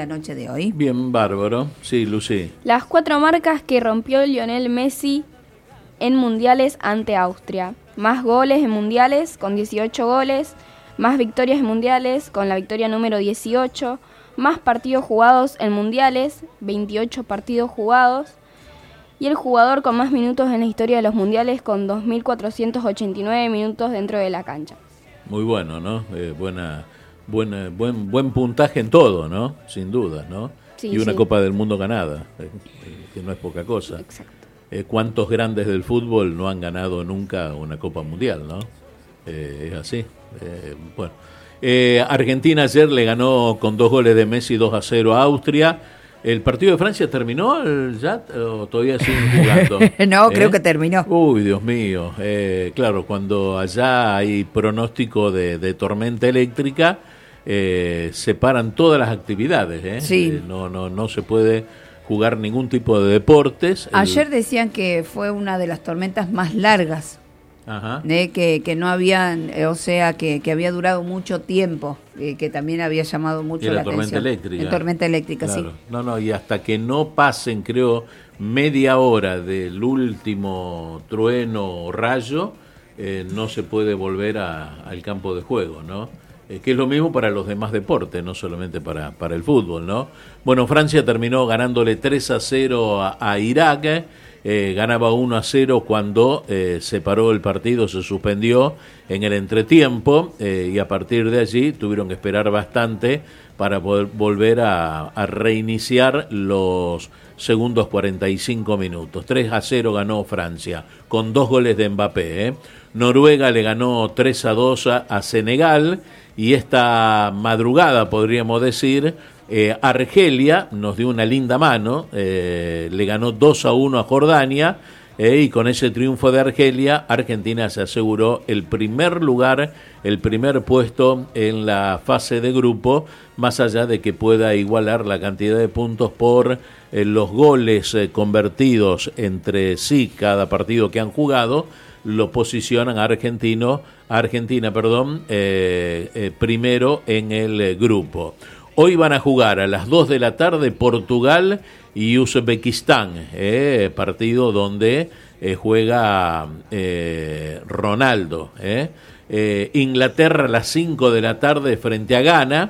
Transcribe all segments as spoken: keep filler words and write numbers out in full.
la noche de hoy. Bien, bárbaro. Sí, Lucy. Las cuatro marcas que rompió Lionel Messi en mundiales ante Austria. Más goles en mundiales con dieciocho goles, más victorias en mundiales con la victoria número dieciocho, más partidos jugados en mundiales, veintiocho partidos jugados, y el jugador con más minutos en la historia de los mundiales con dos mil cuatrocientos ochenta y nueve minutos dentro de la cancha. Muy bueno, ¿no? Eh, buena, buena, buen, buen puntaje en todo, ¿no? Sin duda, ¿no? Sí, y una sí. Copa del Mundo ganada, eh, que no es poca cosa. Exacto. Eh, ¿Cuántos grandes del fútbol no han ganado nunca una Copa Mundial, no? Eh, es así. Eh, bueno, eh, Argentina ayer le ganó con dos goles de Messi dos a cero a Austria. ¿El partido de Francia terminó ya o todavía siguen jugando? No, ¿Eh? creo que terminó. Uy, Dios mío. Eh, claro, cuando allá hay pronóstico de, de tormenta eléctrica, eh, se paran todas las actividades. ¿eh? Sí. Eh, no, no, no se puede jugar ningún tipo de deportes. Ayer El... decían que fue una de las tormentas más largas. Ajá. ¿eh? Que, que no habían, eh, o sea, que, que había durado mucho tiempo, eh, que también había llamado mucho la la tormenta atención. eléctrica. En tormenta eléctrica, Claro. sí. No, no, y hasta que no pasen, creo, media hora del último trueno o rayo, eh, no se puede volver a, al campo de juego, ¿no? Eh, que es lo mismo para los demás deportes, no solamente para, para el fútbol, ¿no? Bueno, Francia terminó ganándole tres a cero a, a Irak. Eh, ganaba uno a cero cuando eh, se paró el partido, se suspendió en el entretiempo eh, y a partir de allí tuvieron que esperar bastante para poder volver a, a reiniciar los segundos cuarenta y cinco minutos. tres a cero ganó Francia con dos goles de Mbappé. ¿eh? Noruega le ganó tres a dos a, a Senegal y esta madrugada, podríamos decir, Eh, Argelia nos dio una linda mano, eh, le ganó dos a uno a Jordania eh, y con ese triunfo de Argelia, Argentina se aseguró el primer lugar, el primer puesto en la fase de grupo, más allá de que pueda igualar la cantidad de puntos por eh, los goles eh, convertidos entre sí cada partido que han jugado, lo posicionan a Argentino, a Argentina perdón, eh, eh, primero en el eh, grupo. Hoy van a jugar a las dos de la tarde Portugal y Uzbekistán, eh, partido donde eh, juega eh, Ronaldo. Eh. Eh, Inglaterra a las cinco de la tarde frente a Ghana,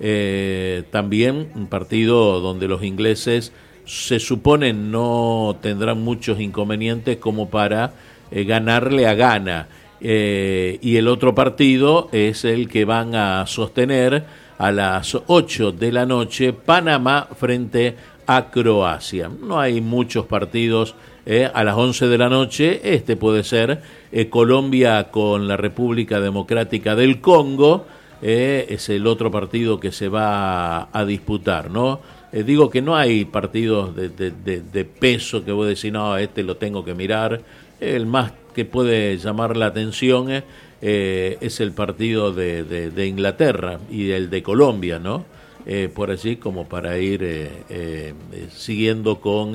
eh, también un partido donde los ingleses se supone no tendrán muchos inconvenientes como para eh, ganarle a Ghana. Eh, y el otro partido es el que van a sostener a las ocho de la noche, Panamá frente a Croacia. No hay muchos partidos eh, a las once de la noche. Este puede ser eh, Colombia con la República Democrática del Congo. Eh, es el otro partido que se va a, a disputar, ¿no? Eh, digo que no hay partidos de, de, de, de peso que voy a decir, no, este lo tengo que mirar. El más que puede llamar la atención es... Eh, es el partido de, de, de Inglaterra y el de Colombia, ¿no? Eh, por allí como para ir eh, eh, siguiendo con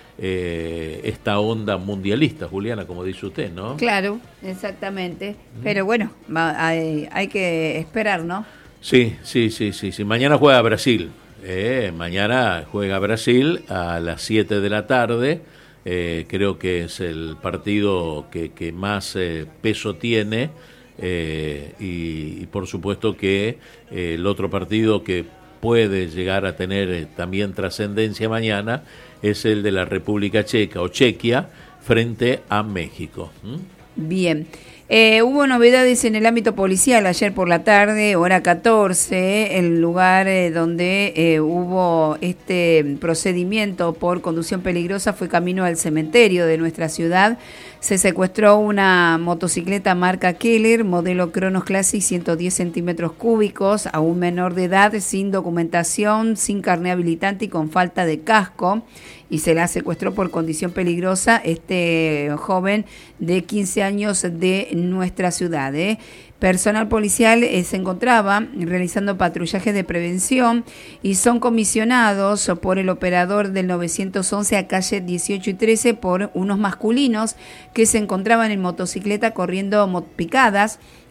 eh, esta onda mundialista, Juliana, como dice usted, ¿no? Claro, exactamente. Mm. Pero bueno, hay, hay que esperar, ¿no? Sí, sí, sí, sí, sí. Mañana juega Brasil. Eh, mañana juega Brasil a las siete de la tarde. Eh, creo que es el partido que, que más eh, peso tiene. Eh, y, y por supuesto que eh, el otro partido que puede llegar a tener eh, también trascendencia mañana es el de la República Checa o Chequia frente a México. ¿Mm? Bien. Eh, hubo novedades en el ámbito policial ayer por la tarde, hora catorce, el lugar eh, donde eh, hubo este procedimiento por conducción peligrosa fue camino al cementerio de nuestra ciudad. Se secuestró una motocicleta marca Keller, modelo Cronos Classic, ciento diez centímetros cúbicos, a un menor de edad, sin documentación, sin carné habilitante y con falta de casco. Y se la secuestró por condición peligrosa este joven de quince años de nuestra ciudad. ¿eh? Personal policial eh, se encontraba realizando patrullajes de prevención y son comisionados por el operador del nueve once a calle dieciocho y trece por unos masculinos que se encontraban en motocicleta corriendo picadas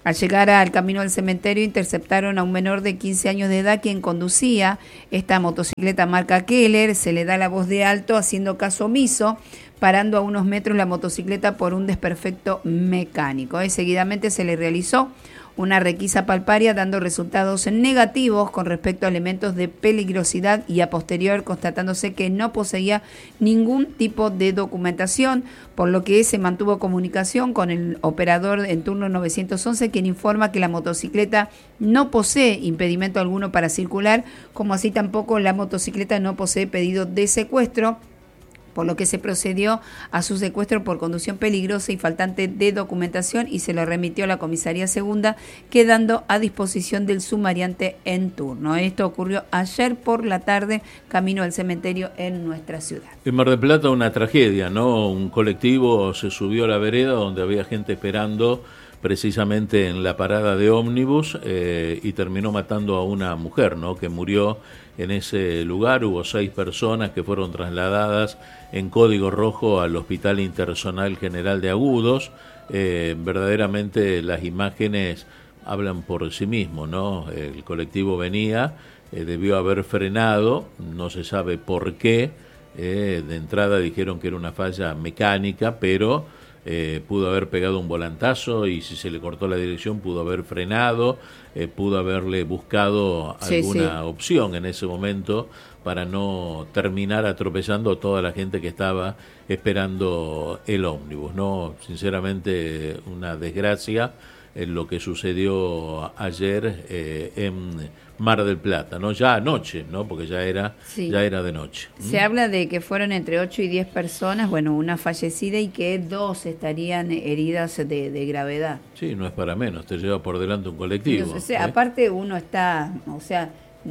Al llegar al camino del cementerio interceptaron a un menor de quince años de edad quien conducía esta motocicleta marca Keller. Se le da la voz de alto haciendo caso omiso, parando a unos metros la motocicleta por un desperfecto mecánico. Eh, seguidamente se le realizó una requisa palparia dando resultados negativos con respecto a elementos de peligrosidad y a posterior constatándose que no poseía ningún tipo de documentación, por lo que se mantuvo comunicación con el operador en turno novecientos once, quien informa que la motocicleta no posee impedimento alguno para circular, como así tampoco la motocicleta no posee pedido de secuestro, por lo que se procedió a su secuestro por conducción peligrosa y faltante de documentación y se lo remitió a la comisaría segunda, quedando a disposición del sumariante en turno. Esto ocurrió ayer por la tarde, camino al cementerio en nuestra ciudad. En Mar del Plata una tragedia, ¿no? Un colectivo se subió a la vereda donde había gente esperando precisamente en la parada de ómnibus eh, y terminó matando a una mujer, ¿no? Que murió en ese lugar. Hubo seis personas que fueron trasladadas en código rojo al Hospital Interzonal General de Agudos. Eh, verdaderamente las imágenes hablan por sí mismo, ¿no? El colectivo venía, eh, debió haber frenado, no se sabe por qué. Eh, de entrada dijeron que era una falla mecánica, pero Eh, pudo haber pegado un volantazo y si se le cortó la dirección pudo haber frenado, eh, pudo haberle buscado sí, alguna sí. opción en ese momento para no terminar atropellando a toda la gente que estaba esperando el ómnibus, ¿no? Sinceramente una desgracia en lo que sucedió ayer eh, en Mar del Plata, ¿no? Ya anoche, ¿no? Porque ya era, sí. ya era de noche. Se ¿Mm? habla de que fueron entre ocho y diez personas, bueno, una fallecida y que dos estarían heridas de, de gravedad. Sí, no es para menos, te lleva por delante un colectivo. O sea, ¿eh? Aparte uno está, o sea,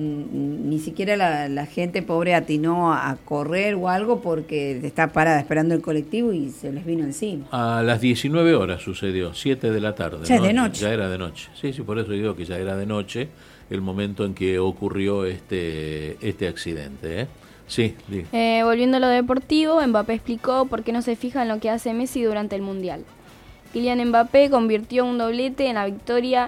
ni siquiera la, la gente pobre atinó a correr o algo porque está parada esperando el colectivo y se les vino encima. A las diecinueve horas sucedió, siete de la tarde. Ya ¿no? de noche. Ya era de noche. Sí, sí, por eso digo que ya era de noche el momento en que ocurrió este este accidente. ¿eh? Sí, eh, volviendo a lo deportivo, Mbappé explicó por qué no se fija en lo que hace Messi durante el Mundial. Kylian Mbappé convirtió un doblete en la victoria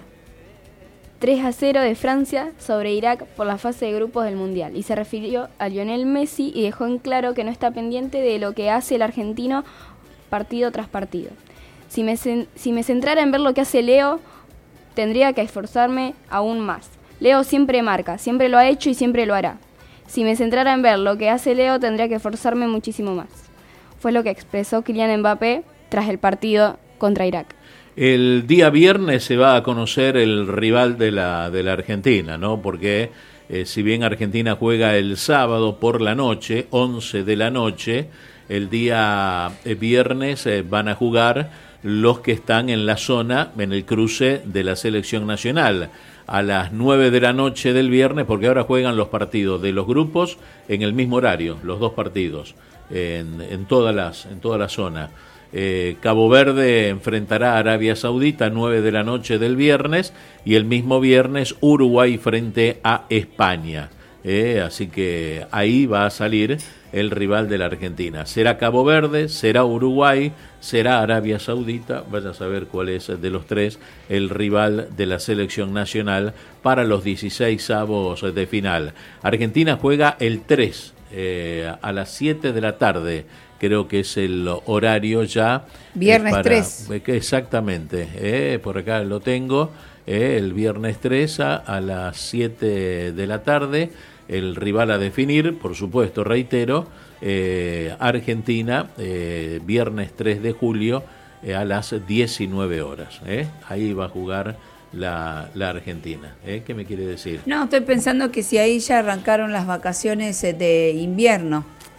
tres a cero de Francia sobre Irak por la fase de grupos del Mundial y se refirió a Lionel Messi y dejó en claro que no está pendiente de lo que hace el argentino partido tras partido. Si me, si me centrara en ver lo que hace Leo, tendría que esforzarme aún más. Leo siempre marca, siempre lo ha hecho y siempre lo hará. Si me centrara en ver lo que hace Leo, tendría que esforzarme muchísimo más. Fue lo que expresó Kylian Mbappé tras el partido contra Irak. El día viernes se va a conocer el rival de la de la Argentina, ¿no? Porque eh, si bien Argentina juega el sábado por la noche, once de la noche, el día eh, viernes eh, van a jugar los que están en la zona, en el cruce de la selección nacional, a las nueve de la noche del viernes, porque ahora juegan los partidos de los grupos en el mismo horario, los dos partidos, en, en todas las, en toda la zona. Eh, Cabo Verde enfrentará a Arabia Saudita a nueve de la noche del viernes y el mismo viernes Uruguay frente a España. Eh, así que ahí va a salir el rival de la Argentina. Será Cabo Verde, será Uruguay, será Arabia Saudita. Vaya a saber cuál es de los tres el rival de la selección nacional para los dieciséis avos de final. Argentina juega el tres eh, a las siete de la tarde. Creo que es el horario ya. Viernes eh, para, tres. Exactamente, eh, por acá lo tengo. Eh, el viernes tres a, a las siete de la tarde. El rival a definir, por supuesto, reitero, eh, Argentina, eh, viernes tres de julio eh, a las diecinueve horas. Eh. Ahí va a jugar la, la Argentina. ¿Eh? ¿Qué me quiere decir? No, estoy pensando que si ahí ya arrancaron las vacaciones de invierno.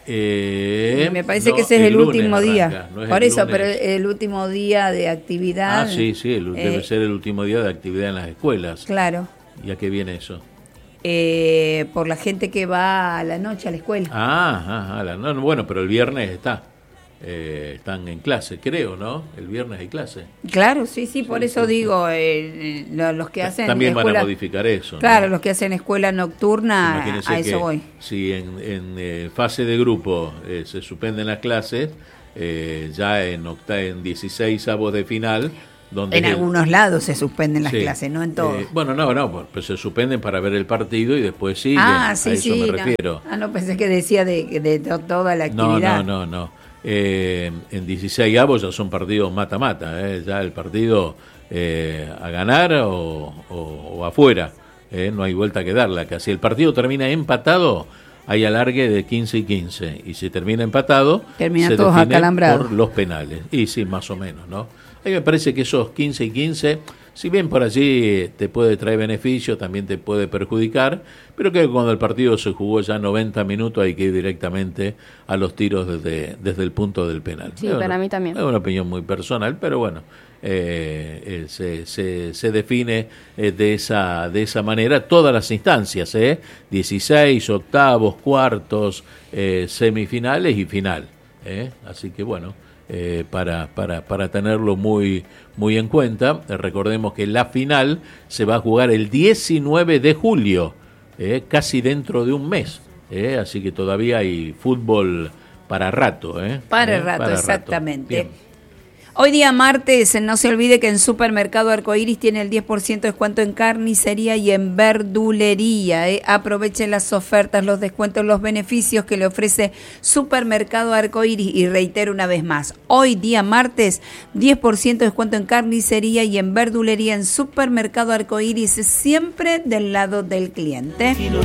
Eh, me parece no, que ese es el, el último arranca, día. No es Por el eso, lunes. pero el último día de actividad. Ah, sí, sí, el, debe eh, ser el último día de actividad en las escuelas. Claro. ¿Y a qué viene eso? Eh, por la gente que va a la noche a la escuela. Ah, ah, ah la, no, bueno, pero el viernes está. Eh, están en clase, creo, ¿no? El viernes hay clase. Claro, sí, sí, por sí, eso sí, digo, eh, los que hacen también escuela, van a modificar eso, claro, ¿no? los que hacen escuela nocturna, Imagínense a eso que voy. Si en, en eh, fase de grupo eh, se suspenden las clases, eh, ya en octa en dieciséis avos de final Donde en el, algunos lados se suspenden las sí, clases, no en todos. Eh, bueno, no, no, pues se suspenden para ver el partido y después siguen. Ah, sí, a eso sí. me No. refiero. Ah, no, pensé que decía de, de to- toda la actividad. No, no, no, no. Eh, en dieciséis avos ya son partidos mata-mata, eh, ya el partido eh, a ganar o, o, o afuera, eh, no hay vuelta que darla. Que si el partido termina empatado, hay alargue de quince y quince, y si termina empatado, Termina se todos define acalambrados. por los penales. Y sí, más o menos, ¿no? A mí me parece que esos quince y quince, si bien por allí te puede traer beneficio, también te puede perjudicar, pero creo que cuando el partido se jugó ya noventa minutos hay que ir directamente a los tiros desde, desde el punto del penal. Sí, es para una, mí también. Es una opinión muy personal, pero bueno, eh, eh, se, se, se define eh, de esa de esa manera todas las instancias, ¿eh? dieciséis, octavos, cuartos, eh, semifinales y final. ¿eh? Así que bueno, eh, para, para, para tenerlo muy, muy en cuenta, eh, recordemos que la final se va a jugar el diecinueve de julio, eh, casi dentro de un mes. Eh, así que todavía hay fútbol para rato. Eh, Para eh, el rato, para exactamente. Bien. Hoy día martes, no se olvide que en Supermercado Arcoiris tiene el diez por ciento de descuento en carnicería y en verdulería. ¿eh? Aprovechen las ofertas, los descuentos, los beneficios que le ofrece Supermercado Arcoiris. Y reitero una vez más, hoy día martes, diez por ciento de descuento en carnicería y en verdulería en Supermercado Arcoiris, siempre del lado del cliente.